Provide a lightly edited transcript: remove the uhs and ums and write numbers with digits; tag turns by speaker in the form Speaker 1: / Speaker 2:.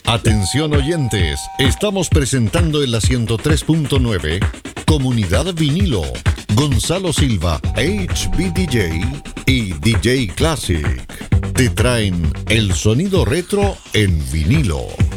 Speaker 1: Atención oyentes, estamos presentando en la 103.9 Comunidad Vinilo, Gonzalo Silva, HBDJ y DJ Classic. Te traen el sonido retro en vinilo.